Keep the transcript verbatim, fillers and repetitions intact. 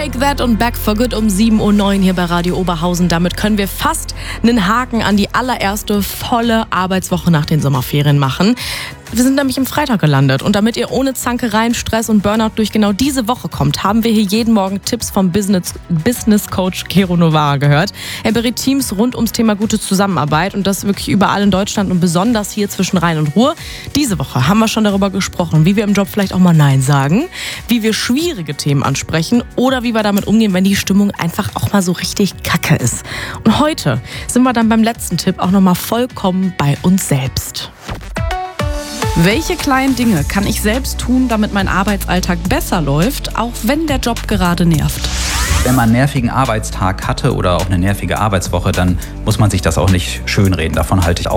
Take That und Back for Good um sieben Uhr neun hier bei Radio Oberhausen. Damit können wir fast einen Haken an die allererste volle Arbeitswoche nach den Sommerferien machen. Wir sind nämlich im Freitag gelandet und damit ihr ohne Zankereien, Stress und Burnout durch genau diese Woche kommt, haben wir hier jeden Morgen Tipps vom Business, Business Coach Gero Novara gehört. Er berät Teams rund ums Thema gute Zusammenarbeit und das wirklich überall in Deutschland und besonders hier zwischen Rhein und Ruhr. Diese Woche haben wir schon darüber gesprochen, wie wir im Job vielleicht auch mal Nein sagen, wie wir schwierige Themen ansprechen oder wie wir damit umgehen, wenn die Stimmung einfach auch mal so richtig kacke ist. Und heute sind wir dann beim letzten Tipp auch nochmal vollkommen bei uns selbst. Welche kleinen Dinge kann ich selbst tun, damit mein Arbeitsalltag besser läuft, auch wenn der Job gerade nervt? Wenn man einen nervigen Arbeitstag hatte oder auch eine nervige Arbeitswoche, dann muss man sich das auch nicht schönreden. Davon halte ich auch.